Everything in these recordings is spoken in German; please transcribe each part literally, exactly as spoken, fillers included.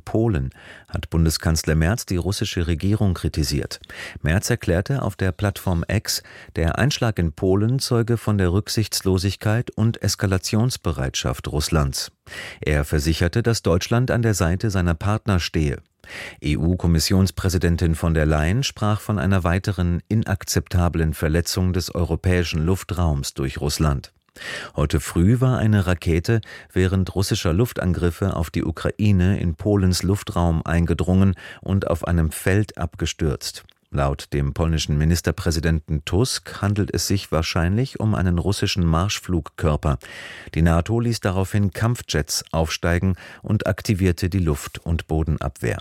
Polen hat Bundeskanzler Merz die russische Regierung kritisiert. Merz erklärte auf der Plattform X, der Einschlag in Polen zeuge von der Rücksichtslosigkeit und Eskalationsbereitschaft Russlands. Er versicherte, dass Deutschland an der Seite seiner Partner stehe. E U-Kommissionspräsidentin von der Leyen sprach von einer weiteren inakzeptablen Verletzung des europäischen Luftraums durch Russland. Heute früh war eine Rakete während russischer Luftangriffe auf die Ukraine in Polens Luftraum eingedrungen und auf einem Feld abgestürzt. Laut dem polnischen Ministerpräsidenten Tusk handelt es sich wahrscheinlich um einen russischen Marschflugkörper. Die NATO ließ daraufhin Kampfjets aufsteigen und aktivierte die Luft- und Bodenabwehr.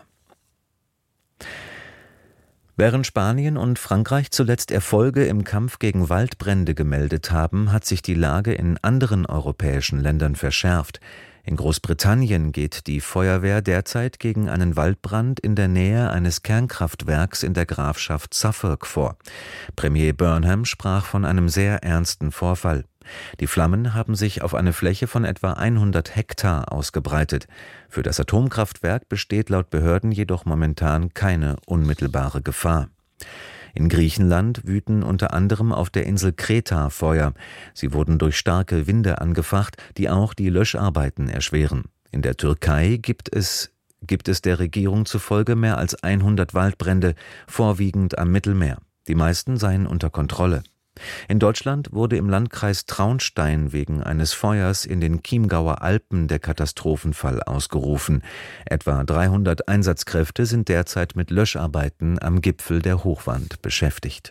Während Spanien und Frankreich zuletzt Erfolge im Kampf gegen Waldbrände gemeldet haben, hat sich die Lage in anderen europäischen Ländern verschärft. In Großbritannien geht die Feuerwehr derzeit gegen einen Waldbrand in der Nähe eines Kernkraftwerks in der Grafschaft Suffolk vor. Premier Burnham sprach von einem sehr ernsten Vorfall. Die Flammen haben sich auf eine Fläche von etwa hundert Hektar ausgebreitet. Für das Atomkraftwerk besteht laut Behörden jedoch momentan keine unmittelbare Gefahr. In Griechenland wüten unter anderem auf der Insel Kreta Feuer. Sie wurden durch starke Winde angefacht, die auch die Löscharbeiten erschweren. In der Türkei gibt es, gibt es der Regierung zufolge mehr als hundert Waldbrände, vorwiegend am Mittelmeer. Die meisten seien unter Kontrolle. In Deutschland wurde im Landkreis Traunstein wegen eines Feuers in den Chiemgauer Alpen der Katastrophenfall ausgerufen. Etwa dreihundert Einsatzkräfte sind derzeit mit Löscharbeiten am Gipfel der Hochwand beschäftigt.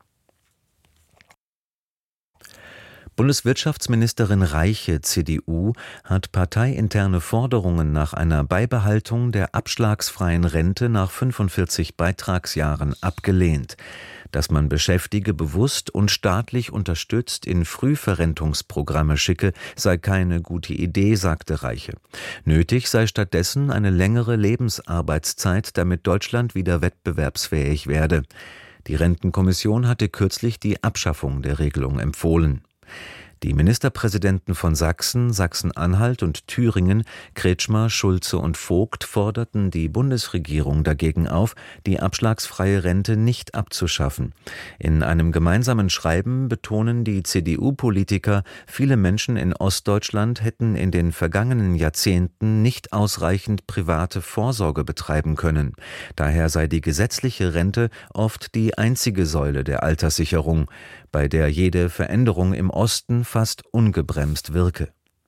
Bundeswirtschaftsministerin Reiche, C D U, hat parteiinterne Forderungen nach einer Beibehaltung der abschlagsfreien Rente nach fünfundvierzig Beitragsjahren abgelehnt. Dass man Beschäftigte bewusst und staatlich unterstützt in Frühverrentungsprogramme schicke, sei keine gute Idee, sagte Reiche. Nötig sei stattdessen eine längere Lebensarbeitszeit, damit Deutschland wieder wettbewerbsfähig werde. Die Rentenkommission hatte kürzlich die Abschaffung der Regelung empfohlen. Die Ministerpräsidenten von Sachsen, Sachsen-Anhalt und Thüringen, Kretschmer, Schulze und Vogt, forderten die Bundesregierung dagegen auf, die abschlagsfreie Rente nicht abzuschaffen. In einem gemeinsamen Schreiben betonen die C D U-Politiker, viele Menschen in Ostdeutschland hätten in den vergangenen Jahrzehnten nicht ausreichend private Vorsorge betreiben können. Daher sei die gesetzliche Rente oft die einzige Säule der Alterssicherung, bei der jede Veränderung im Osten fast ungebremst wirke.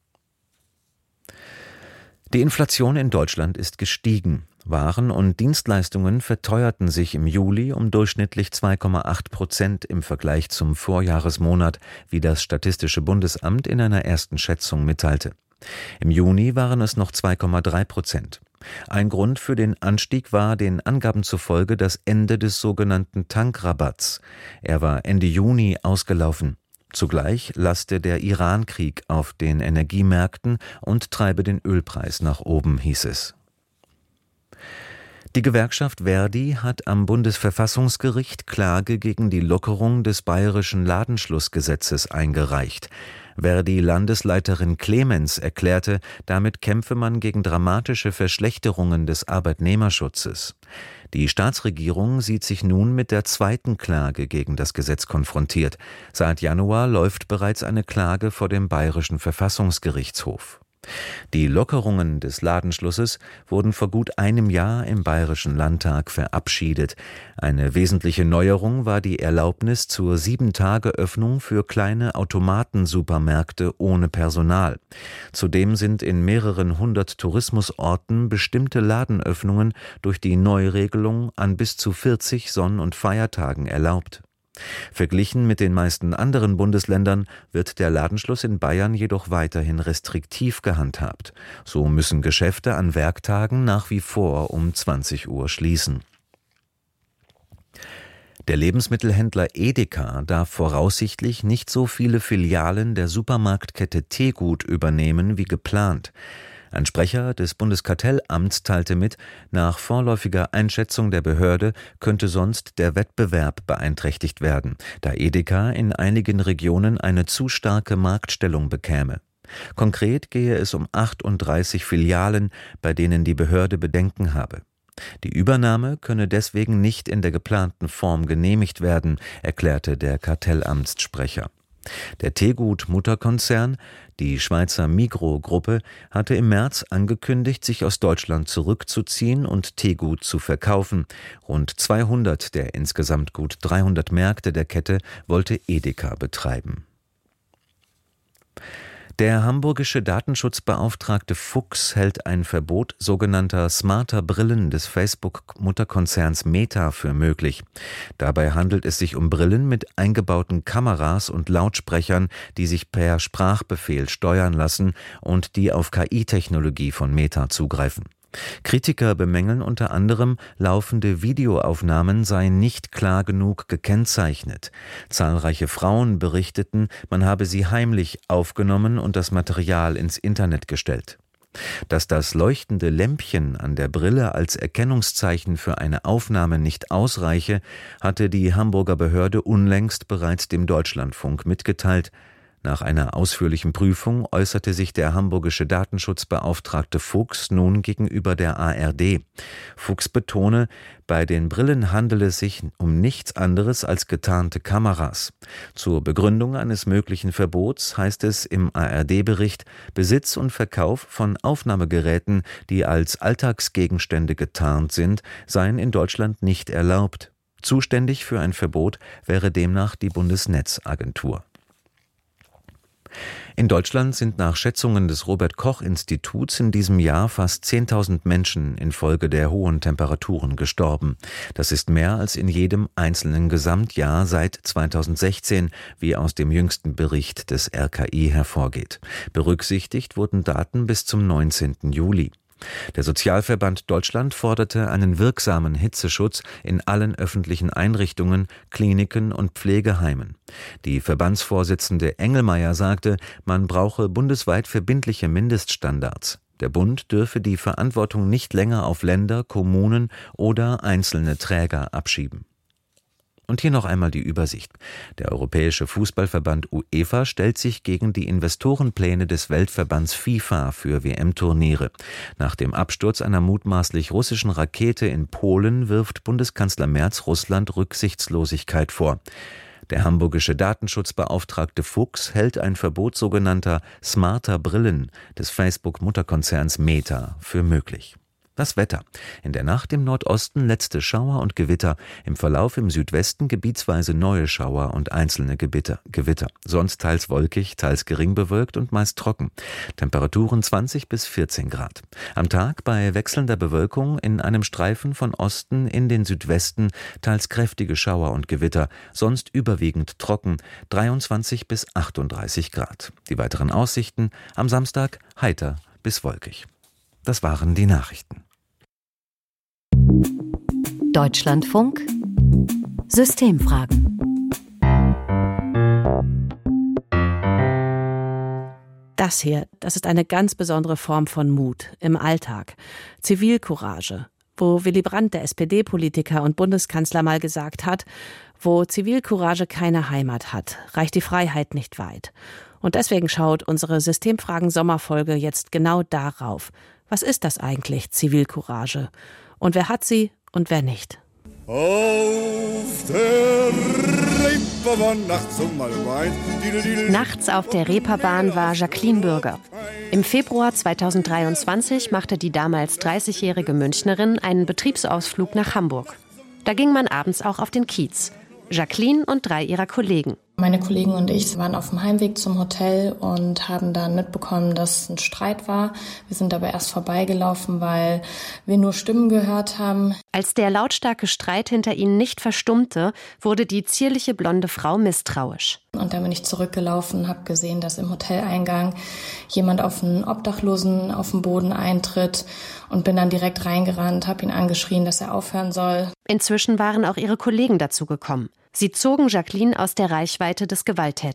Die Inflation in Deutschland ist gestiegen. Waren und Dienstleistungen verteuerten sich im Juli um durchschnittlich zwei Komma acht Prozent im Vergleich zum Vorjahresmonat, wie das Statistische Bundesamt in einer ersten Schätzung mitteilte. Im Juni waren es noch zwei Komma drei Prozent. Ein Grund für den Anstieg war den Angaben zufolge das Ende des sogenannten Tankrabatts. Er war Ende Juni ausgelaufen. Zugleich laste der Iran-Krieg auf den Energiemärkten und treibe den Ölpreis nach oben, hieß es. Die Gewerkschaft Verdi hat am Bundesverfassungsgericht Klage gegen die Lockerung des bayerischen Ladenschlussgesetzes eingereicht. Verdi-Landesleiterin Clemens erklärte, damit kämpfe man gegen dramatische Verschlechterungen des Arbeitnehmerschutzes. Die Staatsregierung sieht sich nun mit der zweiten Klage gegen das Gesetz konfrontiert. Seit Januar läuft bereits eine Klage vor dem Bayerischen Verfassungsgerichtshof. Die Lockerungen des Ladenschlusses wurden vor gut einem Jahr im Bayerischen Landtag verabschiedet. Eine wesentliche Neuerung war die Erlaubnis zur Sieben-Tage-Öffnung für kleine Automatensupermärkte ohne Personal. Zudem sind in mehreren hundert Tourismusorten bestimmte Ladenöffnungen durch die Neuregelung an bis zu vierzig Sonn- und Feiertagen erlaubt. Verglichen mit den meisten anderen Bundesländern wird der Ladenschluss in Bayern jedoch weiterhin restriktiv gehandhabt. So müssen Geschäfte an Werktagen nach wie vor um zwanzig Uhr schließen. Der Lebensmittelhändler Edeka darf voraussichtlich nicht so viele Filialen der Supermarktkette Tegut übernehmen wie geplant. Ein Sprecher des Bundeskartellamts teilte mit, nach vorläufiger Einschätzung der Behörde könnte sonst der Wettbewerb beeinträchtigt werden, da Edeka in einigen Regionen eine zu starke Marktstellung bekäme. Konkret gehe es um achtunddreißig Filialen, bei denen die Behörde Bedenken habe. Die Übernahme könne deswegen nicht in der geplanten Form genehmigt werden, erklärte der Kartellamtssprecher. Der Tegut-Mutterkonzern, die Schweizer Migros-Gruppe, hatte im März angekündigt, sich aus Deutschland zurückzuziehen und Tegut zu verkaufen. Rund zweihundert der insgesamt gut dreihundert Märkte der Kette wollte Edeka betreiben. Der hamburgische Datenschutzbeauftragte Fuchs hält ein Verbot sogenannter smarter Brillen des Facebook-Mutterkonzerns Meta für möglich. Dabei handelt es sich um Brillen mit eingebauten Kameras und Lautsprechern, die sich per Sprachbefehl steuern lassen und die auf K I-Technologie von Meta zugreifen. Kritiker bemängeln unter anderem, laufende Videoaufnahmen seien nicht klar genug gekennzeichnet. Zahlreiche Frauen berichteten, man habe sie heimlich aufgenommen und das Material ins Internet gestellt. Dass das leuchtende Lämpchen an der Brille als Erkennungszeichen für eine Aufnahme nicht ausreiche, hatte die Hamburger Behörde unlängst bereits dem Deutschlandfunk mitgeteilt. Nach einer ausführlichen Prüfung äußerte sich der hamburgische Datenschutzbeauftragte Fuchs nun gegenüber der A R D. Fuchs betone, bei den Brillen handele es sich um nichts anderes als getarnte Kameras. Zur Begründung eines möglichen Verbots heißt es im A R D-Bericht, Besitz und Verkauf von Aufnahmegeräten, die als Alltagsgegenstände getarnt sind, seien in Deutschland nicht erlaubt. Zuständig für ein Verbot wäre demnach die Bundesnetzagentur. In Deutschland sind nach Schätzungen des Robert-Koch-Instituts in diesem Jahr fast zehntausend Menschen infolge der hohen Temperaturen gestorben. Das ist mehr als in jedem einzelnen Gesamtjahr seit zweitausendsechzehn, wie aus dem jüngsten Bericht des R K I hervorgeht. Berücksichtigt wurden Daten bis zum neunzehnten Juli. Der Sozialverband Deutschland forderte einen wirksamen Hitzeschutz in allen öffentlichen Einrichtungen, Kliniken und Pflegeheimen. Die Verbandsvorsitzende Engelmeier sagte, man brauche bundesweit verbindliche Mindeststandards. Der Bund dürfe die Verantwortung nicht länger auf Länder, Kommunen oder einzelne Träger abschieben. Und hier noch einmal die Übersicht. Der Europäische Fußballverband UEFA stellt sich gegen die Investorenpläne des Weltverbands FIFA für W M-Turniere. Nach dem Absturz einer mutmaßlich russischen Rakete in Polen wirft Bundeskanzler Merz Russland Rücksichtslosigkeit vor. Der hamburgische Datenschutzbeauftragte Fuchs hält ein Verbot sogenannter smarter Brillen des Facebook-Mutterkonzerns Meta für möglich. Das Wetter. In der Nacht im Nordosten letzte Schauer und Gewitter, im Verlauf im Südwesten gebietsweise neue Schauer und einzelne Gewitter. Gewitter. Sonst teils wolkig, teils gering bewölkt und meist trocken. Temperaturen zwanzig bis vierzehn Grad. Am Tag bei wechselnder Bewölkung in einem Streifen von Osten in den Südwesten teils kräftige Schauer und Gewitter, sonst überwiegend trocken, dreiundzwanzig bis achtunddreißig Grad. Die weiteren Aussichten am Samstag heiter bis wolkig. Das waren die Nachrichten. Deutschlandfunk Systemfragen. Das hier, das ist eine ganz besondere Form von Mut im Alltag. Zivilcourage. Wo Willy Brandt, der S P D-Politiker und Bundeskanzler, mal gesagt hat, wo Zivilcourage keine Heimat hat, reicht die Freiheit nicht weit. Und deswegen schaut unsere Systemfragen-Sommerfolge jetzt genau darauf. Was ist das eigentlich, Zivilcourage? Und wer hat sie und wer nicht? Auf der Reeperbahn nachts um halb eins. Nachts auf der Reeperbahn war Jacqueline Bürger. Im Februar zweitausenddreiundzwanzig machte die damals dreißigjährige Münchnerin einen Betriebsausflug nach Hamburg. Da ging man abends auch auf den Kiez. Jacqueline und drei ihrer Kollegen. Meine Kollegen und ich waren auf dem Heimweg zum Hotel und haben dann mitbekommen, dass ein Streit war. Wir sind aber erst vorbeigelaufen, weil wir nur Stimmen gehört haben. Als der lautstarke Streit hinter ihnen nicht verstummte, wurde die zierliche blonde Frau misstrauisch. Und dann bin ich zurückgelaufen, habe gesehen, dass im Hoteleingang jemand auf einen Obdachlosen auf dem Boden eintritt und bin dann direkt reingerannt, habe ihn angeschrien, dass er aufhören soll. Inzwischen waren auch ihre Kollegen dazu gekommen. Sie zogen Jacqueline aus der Reichweite des Gewalttäters.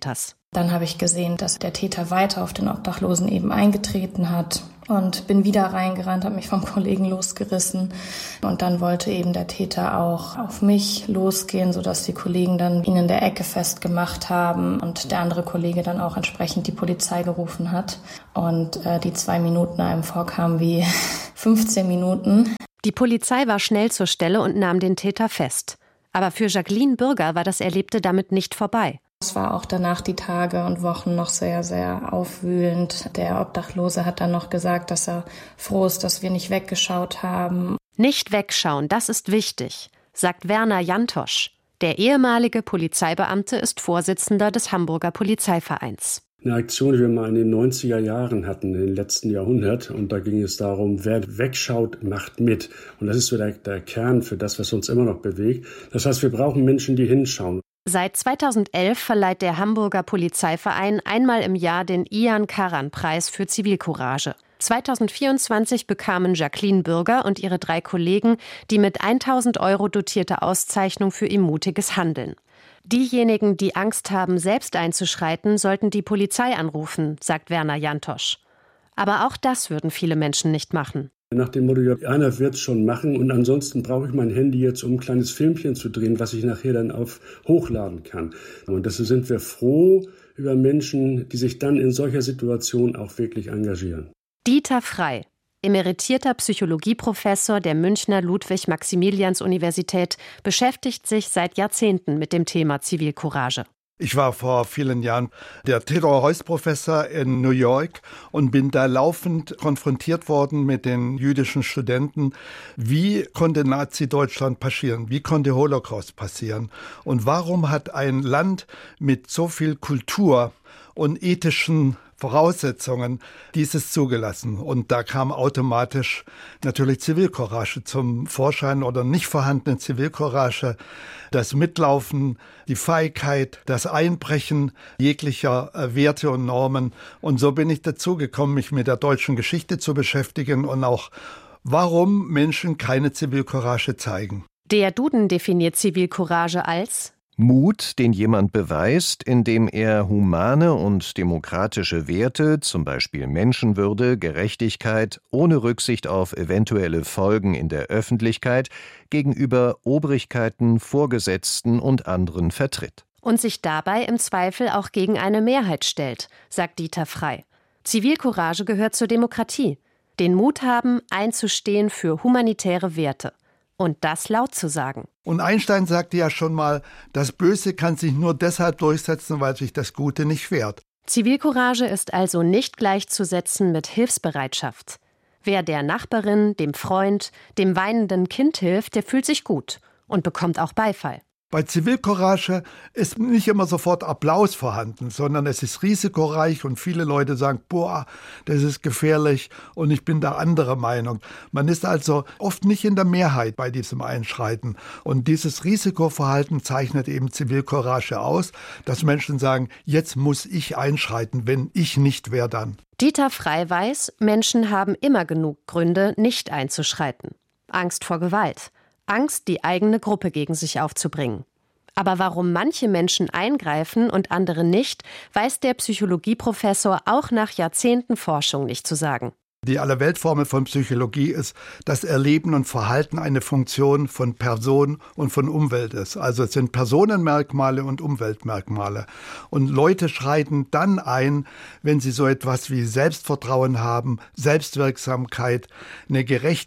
Dann habe ich gesehen, dass der Täter weiter auf den Obdachlosen eben eingetreten hat und bin wieder reingerannt, habe mich vom Kollegen losgerissen. Und dann wollte eben der Täter auch auf mich losgehen, sodass die Kollegen dann ihn in der Ecke festgemacht haben und der andere Kollege dann auch entsprechend die Polizei gerufen hat. Und äh, die zwei Minuten einem vorkamen wie fünfzehn Minuten. Die Polizei war schnell zur Stelle und nahm den Täter fest. Aber für Jacqueline Bürger war das Erlebte damit nicht vorbei. Es war auch danach die Tage und Wochen noch sehr, sehr aufwühlend. Der Obdachlose hat dann noch gesagt, dass er froh ist, dass wir nicht weggeschaut haben. Nicht wegschauen, das ist wichtig, sagt Werner Jantosch. Der ehemalige Polizeibeamte ist Vorsitzender des Hamburger Polizeivereins. Eine Aktion, die wir mal in den neunziger Jahren hatten, im letzten Jahrhundert. Und da ging es darum, wer wegschaut, macht mit. Und das ist so der, der Kern für das, was uns immer noch bewegt. Das heißt, wir brauchen Menschen, die hinschauen. Seit zweitausendelf verleiht der Hamburger Polizeiverein einmal im Jahr den Ian-Karan-Preis für Zivilcourage. zweitausendvierundzwanzig bekamen Jacqueline Bürger und ihre drei Kollegen die mit tausend Euro dotierte Auszeichnung für ihr mutiges Handeln. Diejenigen, die Angst haben, selbst einzuschreiten, sollten die Polizei anrufen, sagt Werner Jantosch. Aber auch das würden viele Menschen nicht machen. Nach dem Motto, ja, einer wird es schon machen und ansonsten brauche ich mein Handy jetzt, um ein kleines Filmchen zu drehen, was ich nachher dann auf hochladen kann. Und deshalb sind wir froh über Menschen, die sich dann in solcher Situation auch wirklich engagieren. Dieter Frey, emeritierter Psychologieprofessor der Münchner Ludwig-Maximilians-Universität, beschäftigt sich seit Jahrzehnten mit dem Thema Zivilcourage. Ich war vor vielen Jahren der Theodor Heuss-Professor in New York und bin da laufend konfrontiert worden mit den jüdischen Studenten. Wie konnte Nazi-Deutschland passieren? Wie konnte Holocaust passieren? Und warum hat ein Land mit so viel Kultur und ethischen Voraussetzungen dieses zugelassen? Und da kam automatisch natürlich Zivilcourage zum Vorschein oder nicht vorhandene Zivilcourage, das Mitlaufen, die Feigheit, das Einbrechen jeglicher Werte und Normen. Und so bin ich dazu gekommen, mich mit der deutschen Geschichte zu beschäftigen und auch, warum Menschen keine Zivilcourage zeigen. Der Duden definiert Zivilcourage als Mut, den jemand beweist, indem er humane und demokratische Werte, zum Beispiel Menschenwürde, Gerechtigkeit, ohne Rücksicht auf eventuelle Folgen in der Öffentlichkeit, gegenüber Obrigkeiten, Vorgesetzten und anderen vertritt. Und sich dabei im Zweifel auch gegen eine Mehrheit stellt, sagt Dieter Frey. Zivilcourage gehört zur Demokratie. Den Mut haben, einzustehen für humanitäre Werte. Und das laut zu sagen. Und Einstein sagte ja schon mal, das Böse kann sich nur deshalb durchsetzen, weil sich das Gute nicht wehrt. Zivilcourage ist also nicht gleichzusetzen mit Hilfsbereitschaft. Wer der Nachbarin, dem Freund, dem weinenden Kind hilft, der fühlt sich gut und bekommt auch Beifall. Bei Zivilcourage ist nicht immer sofort Applaus vorhanden, sondern es ist risikoreich und viele Leute sagen, boah, das ist gefährlich und ich bin da anderer Meinung. Man ist also oft nicht in der Mehrheit bei diesem Einschreiten. Und dieses Risikoverhalten zeichnet eben Zivilcourage aus, dass Menschen sagen, jetzt muss ich einschreiten, wenn ich nicht, wer dann? Dieter Frey weiß, Menschen haben immer genug Gründe, nicht einzuschreiten. Angst vor Gewalt. Angst, die eigene Gruppe gegen sich aufzubringen. Aber warum manche Menschen eingreifen und andere nicht, weiß der Psychologieprofessor auch nach Jahrzehnten Forschung nicht zu sagen. Die Allerweltformel von Psychologie ist, dass Erleben und Verhalten eine Funktion von Person und von Umwelt ist. Also es sind Personenmerkmale und Umweltmerkmale. Und Leute schreiten dann ein, wenn sie so etwas wie Selbstvertrauen haben, Selbstwirksamkeit, eine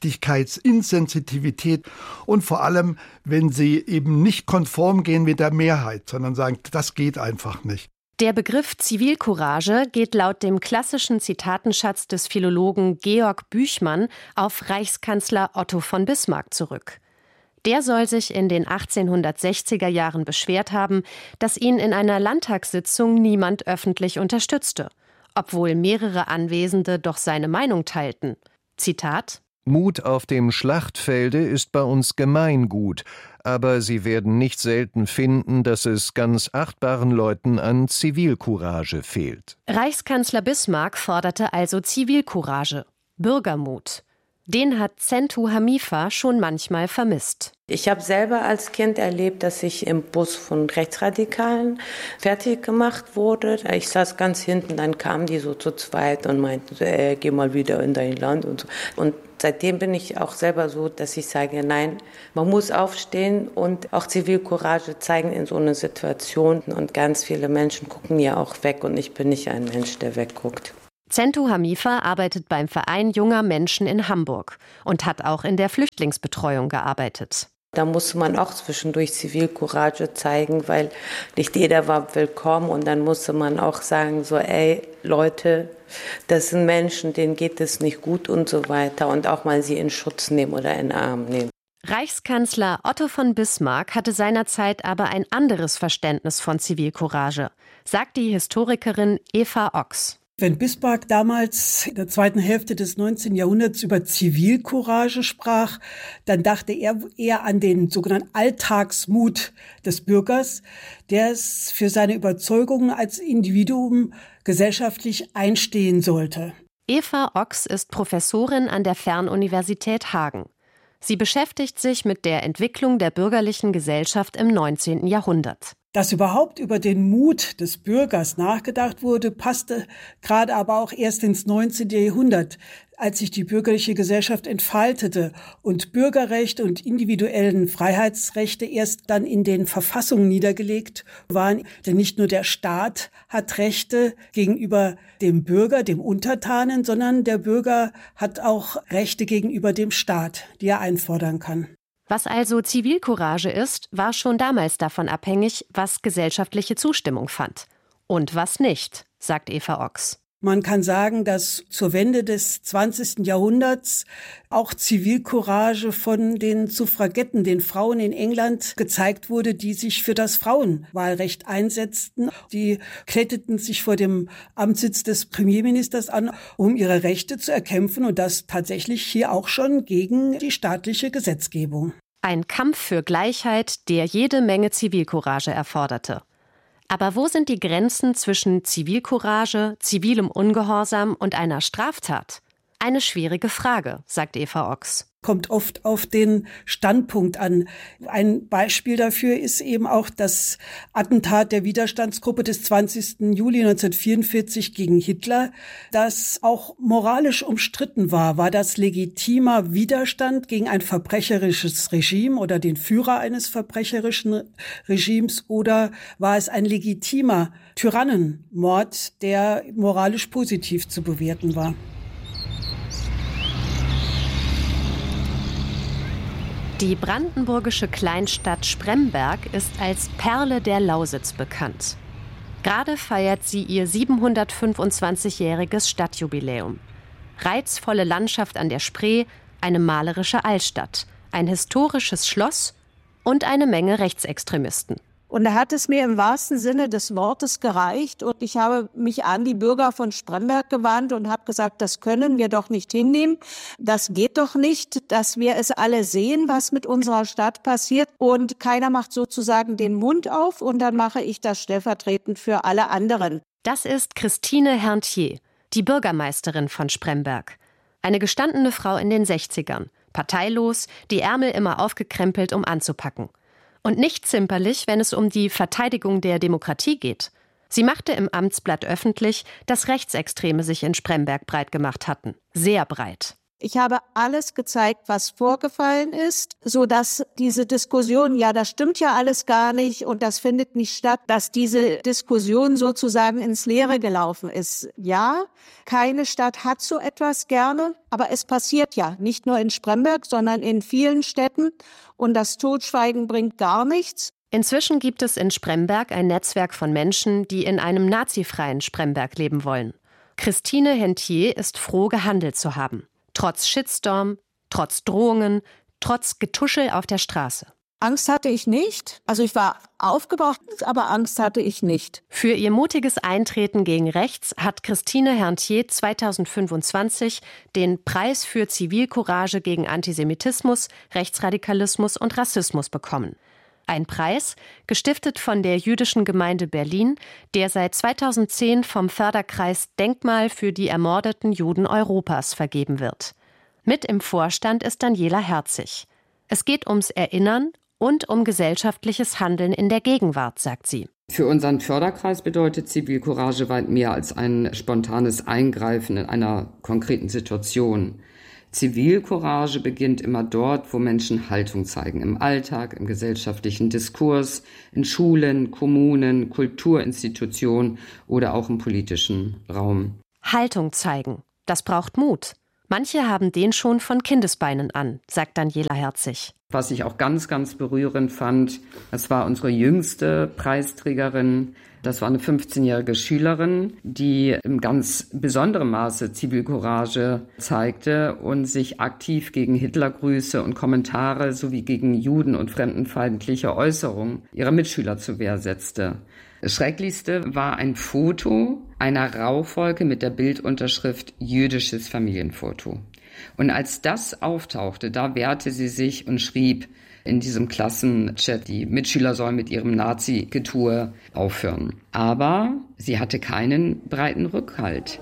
Gerechtigkeitsinsensitivität und vor allem, wenn sie eben nicht konform gehen mit der Mehrheit, sondern sagen, das geht einfach nicht. Der Begriff Zivilcourage geht laut dem klassischen Zitatenschatz des Philologen Georg Büchmann auf Reichskanzler Otto von Bismarck zurück. Der soll sich in den achtzehnhundertsechziger Jahren beschwert haben, dass ihn in einer Landtagssitzung niemand öffentlich unterstützte, obwohl mehrere Anwesende doch seine Meinung teilten. Zitat: Mut auf dem Schlachtfelde ist bei uns Gemeingut, aber Sie werden nicht selten finden, dass es ganz achtbaren Leuten an Zivilcourage fehlt. Reichskanzler Bismarck forderte also Zivilcourage, Bürgermut. Den hat Zentu Hamifa schon manchmal vermisst. Ich habe selber als Kind erlebt, dass ich im Bus von Rechtsradikalen fertig gemacht wurde. Ich saß ganz hinten, dann kamen die so zu zweit und meinten, so, ey, geh mal wieder in dein Land und so. Und seitdem bin ich auch selber so, dass ich sage, nein, man muss aufstehen und auch Zivilcourage zeigen in so einer Situation. Und ganz viele Menschen gucken ja auch weg und ich bin nicht ein Mensch, der wegguckt. Zentu Hamifa arbeitet beim Verein junger Menschen in Hamburg und hat auch in der Flüchtlingsbetreuung gearbeitet. Da musste man auch zwischendurch Zivilcourage zeigen, weil nicht jeder war willkommen. Und dann musste man auch sagen, so, ey, Leute, das sind Menschen, denen geht es nicht gut und so weiter. Und auch mal sie in Schutz nehmen oder in den Arm nehmen. Reichskanzler Otto von Bismarck hatte seinerzeit aber ein anderes Verständnis von Zivilcourage, sagt die Historikerin Eva Ochs. Wenn Bismarck damals in der zweiten Hälfte des neunzehnten Jahrhunderts über Zivilcourage sprach, dann dachte er eher an den sogenannten Alltagsmut des Bürgers, der es für seine Überzeugungen als Individuum gesellschaftlich einstehen sollte. Eva Ochs ist Professorin an der Fernuniversität Hagen. Sie beschäftigt sich mit der Entwicklung der bürgerlichen Gesellschaft im neunzehnten Jahrhundert. Dass überhaupt über den Mut des Bürgers nachgedacht wurde, passte gerade aber auch erst ins neunzehnten Jahrhundert, als sich die bürgerliche Gesellschaft entfaltete und Bürgerrechte und individuellen Freiheitsrechte erst dann in den Verfassungen niedergelegt waren. Denn nicht nur der Staat hat Rechte gegenüber dem Bürger, dem Untertanen, sondern der Bürger hat auch Rechte gegenüber dem Staat, die er einfordern kann. Was also Zivilcourage ist, war schon damals davon abhängig, was gesellschaftliche Zustimmung fand. Und was nicht, sagt Eva Ochs. Man kann sagen, dass zur Wende des zwanzigsten Jahrhunderts auch Zivilcourage von den Suffragetten, den Frauen in England, gezeigt wurde, die sich für das Frauenwahlrecht einsetzten. Die kletteten sich vor dem Amtssitz des Premierministers an, um ihre Rechte zu erkämpfen und das tatsächlich hier auch schon gegen die staatliche Gesetzgebung. Ein Kampf für Gleichheit, der jede Menge Zivilcourage erforderte. Aber wo sind die Grenzen zwischen Zivilcourage, zivilem Ungehorsam und einer Straftat? Eine schwierige Frage, sagt Eva Ochs. Kommt oft auf den Standpunkt an. Ein Beispiel dafür ist eben auch das Attentat der Widerstandsgruppe des zwanzigsten Juli neunzehnhundertvierundvierzig gegen Hitler, das auch moralisch umstritten war. War das legitimer Widerstand gegen ein verbrecherisches Regime oder den Führer eines verbrecherischen Regimes oder war es ein legitimer Tyrannenmord, der moralisch positiv zu bewerten war? Die brandenburgische Kleinstadt Spremberg ist als Perle der Lausitz bekannt. Gerade feiert sie ihr siebenhundertfünfundzwanzigjähriges Stadtjubiläum. Reizvolle Landschaft an der Spree, eine malerische Altstadt, ein historisches Schloss und eine Menge Rechtsextremisten. Und da hat es mir im wahrsten Sinne des Wortes gereicht. Und ich habe mich an die Bürger von Spremberg gewandt und habe gesagt, das können wir doch nicht hinnehmen. Das geht doch nicht, dass wir es alle sehen, was mit unserer Stadt passiert. Und keiner macht sozusagen den Mund auf. Und dann mache ich das stellvertretend für alle anderen. Das ist Christine Herntier, die Bürgermeisterin von Spremberg. Eine gestandene Frau in den sechzigern, parteilos, die Ärmel immer aufgekrempelt, um anzupacken. Und nicht zimperlich, wenn es um die Verteidigung der Demokratie geht. Sie machte im Amtsblatt öffentlich, dass Rechtsextreme sich in Spremberg breit gemacht hatten. Sehr breit. Ich habe alles gezeigt, was vorgefallen ist, sodass diese Diskussion, ja, das stimmt ja alles gar nicht und das findet nicht statt, dass diese Diskussion sozusagen ins Leere gelaufen ist. Ja, keine Stadt hat so etwas gerne, aber es passiert ja nicht nur in Spremberg, sondern in vielen Städten und das Totschweigen bringt gar nichts. Inzwischen gibt es in Spremberg ein Netzwerk von Menschen, die in einem nazifreien Spremberg leben wollen. Christine Herntier ist froh, gehandelt zu haben. Trotz Shitstorm, trotz Drohungen, trotz Getuschel auf der Straße. Angst hatte ich nicht. Also ich war aufgebracht, aber Angst hatte ich nicht. Für ihr mutiges Eintreten gegen rechts hat Christine Herntier zweitausendfünfundzwanzig den Preis für Zivilcourage gegen Antisemitismus, Rechtsradikalismus und Rassismus bekommen. Ein Preis, gestiftet von der Jüdischen Gemeinde Berlin, der seit zweitausendzehn vom Förderkreis Denkmal für die ermordeten Juden Europas vergeben wird. Mit im Vorstand ist Daniela Herzig. Es geht ums Erinnern und um gesellschaftliches Handeln in der Gegenwart, sagt sie. Für unseren Förderkreis bedeutet Zivilcourage weit mehr als ein spontanes Eingreifen in einer konkreten Situation. Zivilcourage beginnt immer dort, wo Menschen Haltung zeigen, im Alltag, im gesellschaftlichen Diskurs, in Schulen, Kommunen, Kulturinstitutionen oder auch im politischen Raum. Haltung zeigen, das braucht Mut. Manche haben den schon von Kindesbeinen an, sagt Daniela Herzig. Was ich auch ganz, ganz berührend fand, das war unsere jüngste Preisträgerin. Das war eine fünfzehnjährige Schülerin, die im ganz besonderen Maße Zivilcourage zeigte und sich aktiv gegen Hitlergrüße und Kommentare sowie gegen Juden- und fremdenfeindliche Äußerungen ihrer Mitschüler zur Wehr setzte. Das Schrecklichste war ein Foto einer Rauchwolke mit der Bildunterschrift jüdisches Familienfoto. Und als das auftauchte, da wehrte sie sich und schrieb in diesem Klassenchat, die Mitschüler sollen mit ihrem Nazi-Getue aufhören. Aber sie hatte keinen breiten Rückhalt.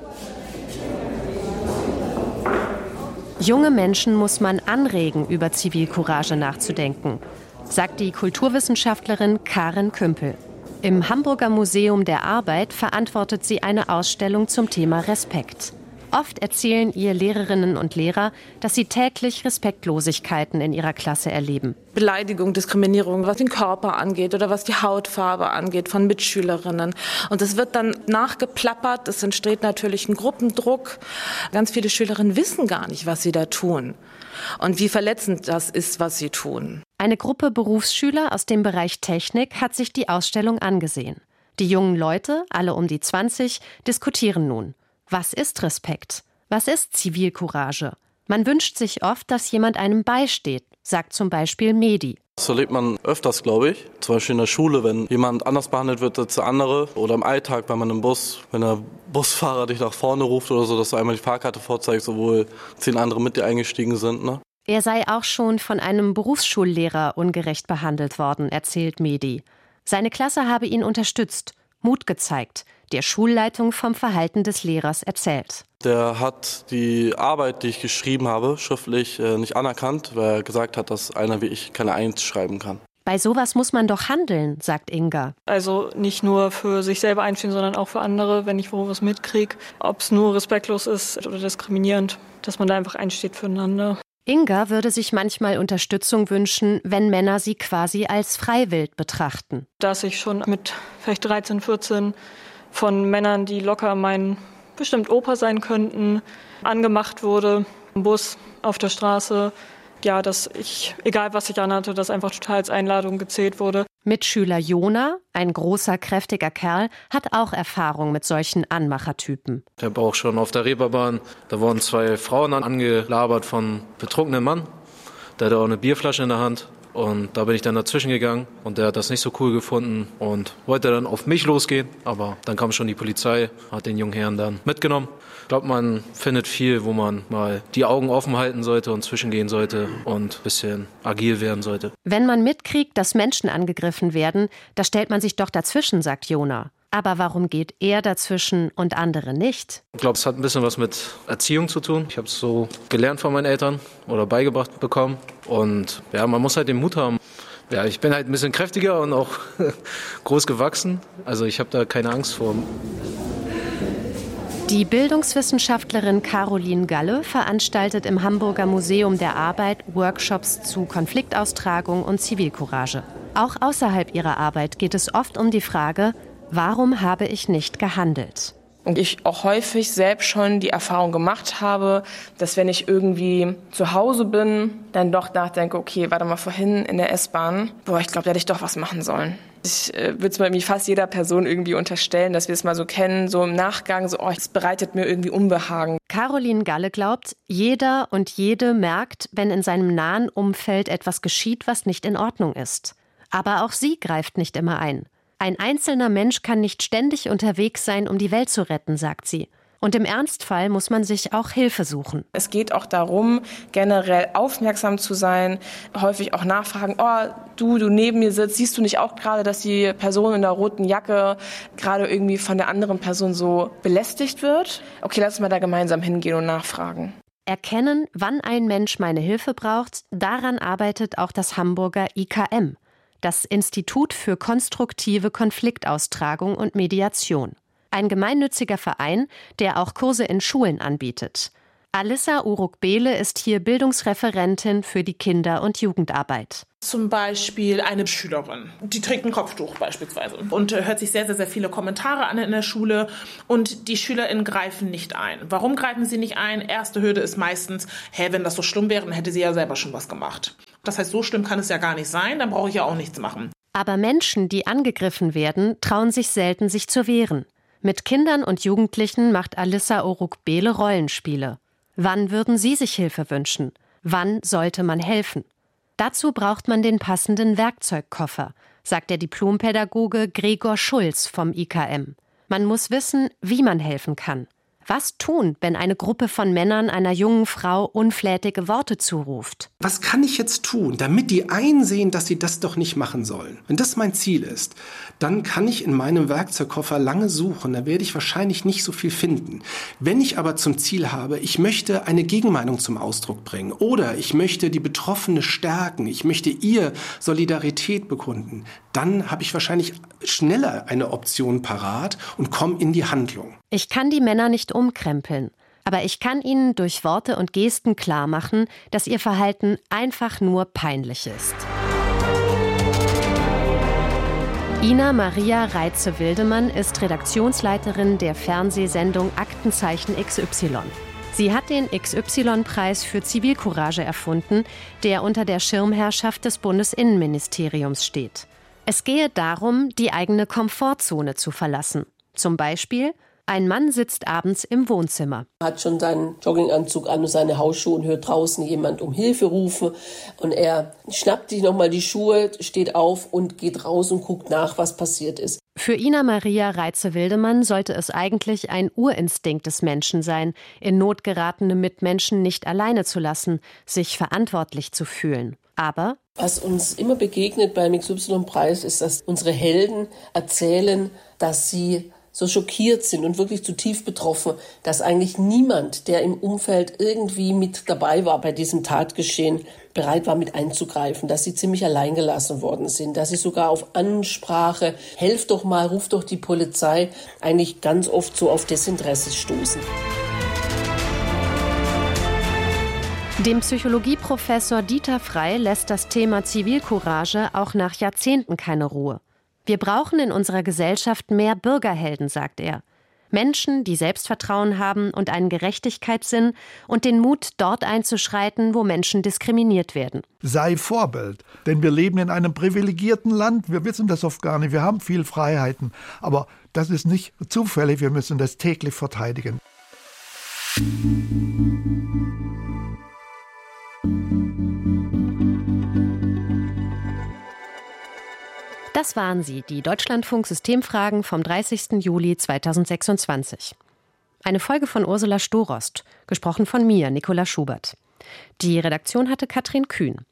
Junge Menschen muss man anregen, über Zivilcourage nachzudenken, sagt die Kulturwissenschaftlerin Karin Kümpel. Im Hamburger Museum der Arbeit verantwortet sie eine Ausstellung zum Thema Respekt. Oft erzählen ihr Lehrerinnen und Lehrer, dass sie täglich Respektlosigkeiten in ihrer Klasse erleben. Beleidigung, Diskriminierung, was den Körper angeht oder was die Hautfarbe angeht von Mitschülerinnen. Und es wird dann nachgeplappert, es entsteht natürlich ein Gruppendruck. Ganz viele Schülerinnen wissen gar nicht, was sie da tun und wie verletzend das ist, was sie tun. Eine Gruppe Berufsschüler aus dem Bereich Technik hat sich die Ausstellung angesehen. Die jungen Leute, alle um die zwanzig, diskutieren nun. Was ist Respekt? Was ist Zivilcourage? Man wünscht sich oft, dass jemand einem beisteht, sagt zum Beispiel Mehdi. Das erlebt man öfters, glaube ich. Zum Beispiel in der Schule, wenn jemand anders behandelt wird als der andere. Oder im Alltag, wenn man im Bus, wenn der Busfahrer dich nach vorne ruft oder so, dass du einmal die Fahrkarte vorzeigst, obwohl zehn andere mit dir eingestiegen sind. Ne? Er sei auch schon von einem Berufsschullehrer ungerecht behandelt worden, erzählt Mehdi. Seine Klasse habe ihn unterstützt, Mut gezeigt, der Schulleitung vom Verhalten des Lehrers erzählt. Der hat die Arbeit, die ich geschrieben habe, schriftlich äh, nicht anerkannt, weil er gesagt hat, dass einer wie ich keine Eins schreiben kann. Bei sowas muss man doch handeln, sagt Inga. Also nicht nur für sich selber einstehen, sondern auch für andere, wenn ich wo was mitkriege. Ob es nur respektlos ist oder diskriminierend, dass man da einfach einsteht füreinander. Inga würde sich manchmal Unterstützung wünschen, wenn Männer sie quasi als Freiwild betrachten. Dass ich schon mit vielleicht dreizehn, vierzehn von Männern, die locker mein bestimmt Opa sein könnten, angemacht wurde, im Bus, auf der Straße. Ja, dass ich, egal was ich anhatte, das einfach total als Einladung gezählt wurde. Mitschüler Jona, ein großer, kräftiger Kerl, hat auch Erfahrung mit solchen Anmachertypen. Ich habe auch schon auf der Reeperbahn, da wurden zwei Frauen angelabert von betrunkenen Mann. Der hatte auch eine Bierflasche in der Hand. Und da bin ich dann dazwischen gegangen und der hat das nicht so cool gefunden und wollte dann auf mich losgehen. Aber dann kam schon die Polizei, hat den jungen Herrn dann mitgenommen. Ich glaube, man findet viel, wo man mal die Augen offen halten sollte und zwischengehen sollte und ein bisschen agil werden sollte. Wenn man mitkriegt, dass Menschen angegriffen werden, da stellt man sich doch dazwischen, sagt Jona. Aber warum geht er dazwischen und andere nicht? Ich glaube, es hat ein bisschen was mit Erziehung zu tun. Ich habe es so gelernt von meinen Eltern oder beigebracht bekommen. Und ja, man muss halt den Mut haben. Ja, ich bin halt ein bisschen kräftiger und auch groß gewachsen. Also ich habe da keine Angst vor. Die Bildungswissenschaftlerin Caroline Galle veranstaltet im Hamburger Museum der Arbeit Workshops zu Konfliktaustragung und Zivilcourage. Auch außerhalb ihrer Arbeit geht es oft um die Frage, warum habe ich nicht gehandelt? Und ich auch häufig selbst schon die Erfahrung gemacht habe, dass wenn ich irgendwie zu Hause bin, dann doch nachdenke, okay, warte mal, vorhin in der S-Bahn, boah, ich glaube, da hätte ich doch was machen sollen. Ich äh, würde es mal irgendwie fast jeder Person irgendwie unterstellen, dass wir es mal so kennen, so im Nachgang, so, oh, es bereitet mir irgendwie Unbehagen. Caroline Galle glaubt, jeder und jede merkt, wenn in seinem nahen Umfeld etwas geschieht, was nicht in Ordnung ist. Aber auch sie greift nicht immer ein. Ein einzelner Mensch kann nicht ständig unterwegs sein, um die Welt zu retten, sagt sie. Und im Ernstfall muss man sich auch Hilfe suchen. Es geht auch darum, generell aufmerksam zu sein, häufig auch nachfragen, oh, du, du neben mir sitzt, siehst du nicht auch gerade, dass die Person in der roten Jacke gerade irgendwie von der anderen Person so belästigt wird? Okay, lass uns mal da gemeinsam hingehen und nachfragen. Erkennen, wann ein Mensch meine Hilfe braucht, daran arbeitet auch das Hamburger I K M, das Institut für konstruktive Konfliktaustragung und Mediation. Ein gemeinnütziger Verein, der auch Kurse in Schulen anbietet. Alissa Uruk-Behle ist hier Bildungsreferentin für die Kinder- und Jugendarbeit. Zum Beispiel eine Schülerin, die trägt ein Kopftuch beispielsweise und hört sich sehr, sehr, sehr viele Kommentare an in der Schule und die SchülerInnen greifen nicht ein. Warum greifen sie nicht ein? Erste Hürde ist meistens, hä, wenn das so schlimm wäre, dann hätte sie ja selber schon was gemacht. Das heißt, so schlimm kann es ja gar nicht sein, dann brauche ich ja auch nichts machen. Aber Menschen, die angegriffen werden, trauen sich selten, sich zu wehren. Mit Kindern und Jugendlichen macht Alissa Uruk-Behle Rollenspiele. Wann würden Sie sich Hilfe wünschen? Wann sollte man helfen? Dazu braucht man den passenden Werkzeugkoffer, sagt der Diplompädagoge Gregor Schulz vom I K M. Man muss wissen, wie man helfen kann. Was tun, wenn eine Gruppe von Männern einer jungen Frau unflätige Worte zuruft? Was kann ich jetzt tun, damit die einsehen, dass sie das doch nicht machen sollen? Wenn das mein Ziel ist, dann kann ich in meinem Werkzeugkoffer lange suchen, da werde ich wahrscheinlich nicht so viel finden. Wenn ich aber zum Ziel habe, ich möchte eine Gegenmeinung zum Ausdruck bringen oder ich möchte die Betroffene stärken, ich möchte ihr Solidarität bekunden, dann habe ich wahrscheinlich schneller eine Option parat und komme in die Handlung. Ich kann die Männer nicht umkrempeln, aber ich kann ihnen durch Worte und Gesten klarmachen, dass ihr Verhalten einfach nur peinlich ist. Ina Maria Reitze-Wildemann ist Redaktionsleiterin der Fernsehsendung Aktenzeichen X Y. Sie hat den X Y-Preis für Zivilcourage erfunden, der unter der Schirmherrschaft des Bundesinnenministeriums steht. Es gehe darum, die eigene Komfortzone zu verlassen. Zum Beispiel: Ein Mann sitzt abends im Wohnzimmer. Er hat schon seinen Jogginganzug an und seine Hausschuhe und hört draußen jemand um Hilfe rufen. Und er schnappt sich nochmal die Schuhe, steht auf und geht raus und guckt nach, was passiert ist. Für Ina Maria Reitze-Wildemann sollte es eigentlich ein Urinstinkt des Menschen sein, in Not geratene Mitmenschen nicht alleine zu lassen, sich verantwortlich zu fühlen. Aber was uns immer begegnet beim X Y-Preis ist, dass unsere Helden erzählen, dass sie so schockiert sind und wirklich zutiefst betroffen, dass eigentlich niemand, der im Umfeld irgendwie mit dabei war bei diesem Tatgeschehen, bereit war, mit einzugreifen, dass sie ziemlich allein gelassen worden sind, dass sie sogar auf Ansprache, helft doch mal, ruft doch die Polizei, eigentlich ganz oft so auf Desinteresse stoßen. Dem Psychologieprofessor Dieter Frey lässt das Thema Zivilcourage auch nach Jahrzehnten keine Ruhe. Wir brauchen in unserer Gesellschaft mehr Bürgerhelden, sagt er. Menschen, die Selbstvertrauen haben und einen Gerechtigkeitssinn und den Mut, dort einzuschreiten, wo Menschen diskriminiert werden. Sei Vorbild, denn wir leben in einem privilegierten Land. Wir wissen das oft gar nicht. Wir haben viel Freiheiten, aber das ist nicht zufällig. Wir müssen das täglich verteidigen. Das waren sie, die Deutschlandfunk-Systemfragen vom dreißigsten Juli zweitausendsechsundzwanzig. Eine Folge von Ursula Storost, gesprochen von mir, Nicola Schubert. Die Redaktion hatte Katrin Kühn.